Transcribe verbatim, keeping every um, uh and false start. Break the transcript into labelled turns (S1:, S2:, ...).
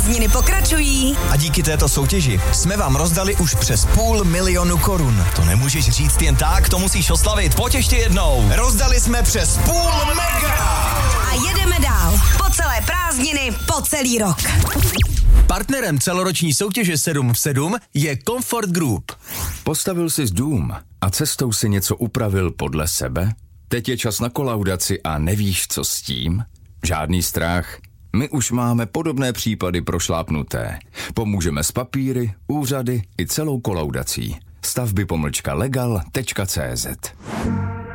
S1: Prázdniny pokračují.
S2: A díky této soutěži jsme vám rozdali už přes půl milionu korun. To nemůžeš říct jen tak, to musíš oslavit. Pojď ještě jednou. Rozdali jsme přes půl mega.
S1: A jedeme dál. Po celé prázdniny, po celý rok.
S2: Partnerem celoroční soutěže sedm v sedm je Comfort Group.
S3: Postavil jsi dům a cestou si něco upravil podle sebe? Teď je čas na kolaudaci a nevíš, co s tím? Žádný strach. My už máme podobné případy prošlápnuté. Pomůžeme s papíry, úřady i celou kolaudací. stavby pomlčka legal tečka cé zet